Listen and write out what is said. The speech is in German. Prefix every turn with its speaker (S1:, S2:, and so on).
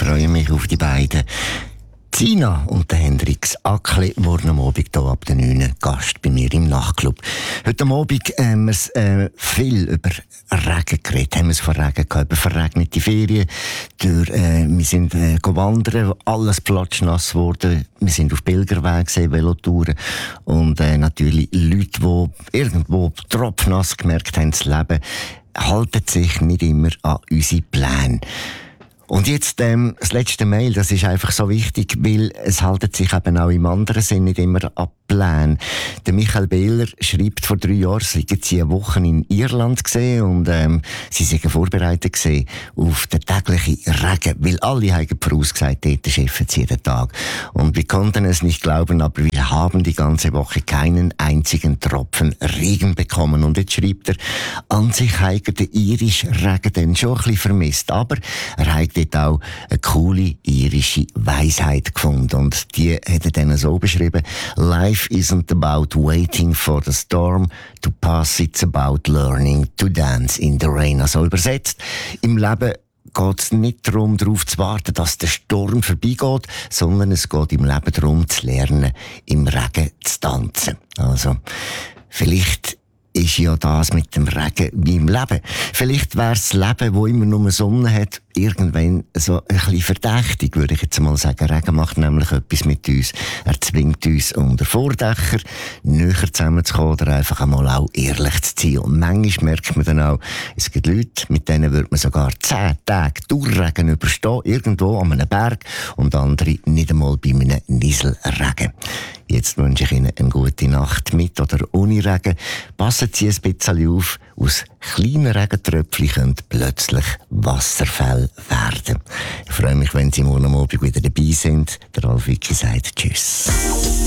S1: freue mich auf die beiden. Tina und der Hendrix Ackli wurden am Abend hier ab der 9 Gast bei mir im Nachtclub. Heute Abend haben wir viel über Regen geredet, haben wir von Regen gehabt, über verregnete Ferien. Wir sind wandern, alles platschnass geworden. Wir sind auf Pilgerwegen, Velotouren. Und natürlich Leute, die irgendwo tropfnass gemerkt haben, das Leben halten sich nicht immer an unsere Pläne. Und jetzt das letzte Mail, das ist einfach so wichtig, weil es haltet sich eben auch im anderen Sinn nicht immer an Pläne. Der Michael Behler schreibt, vor 3 Jahren seien sie eine Woche in Irland gesehen und sie seien vorbereitet gewesen auf den täglichen Regen, weil alle haben vorausgesagt, dort schiffen sie jeden Tag. Und wir konnten es nicht glauben, aber wir haben die ganze Woche keinen einzigen Tropfen Regen bekommen. Und jetzt schreibt er, an sich hat der irische Regen dann schon ein bisschen vermisst, aber er hat dort auch eine coole irische Weisheit gefunden. Und die hat er dann so beschrieben: Life isn't about waiting for the storm to pass, it's about learning to dance in the rain. Also übersetzt, im Leben geht es nicht darum, darauf zu warten, dass der Sturm vorbeigeht, sondern es geht im Leben darum, zu lernen, im Regen zu tanzen. Also, vielleicht ist ja das mit dem Regen wie im Leben. Vielleicht wäre das Leben, das immer nur Sonne hat, irgendwann so ein bisschen verdächtig, würde ich jetzt mal sagen. Regen macht nämlich etwas mit uns. Er zwingt uns unter Vordächer näher zusammenzukommen oder einfach einmal auch ehrlich zu ziehen. Und manchmal merkt man dann auch, es gibt Leute, mit denen würde man sogar 10 Tage Durchregen überstehen, irgendwo an einem Berg, und andere nicht einmal bei einem Nieselregen. Jetzt wünsche ich Ihnen eine gute Nacht mit oder ohne Regen. Passen Sie ein bisschen auf. Aus kleinen Regentröpfchen können plötzlich Wasserfälle werden. Ich freue mich, wenn Sie morgen Abend wieder dabei sind. Der Ralf Wicki sagt Tschüss.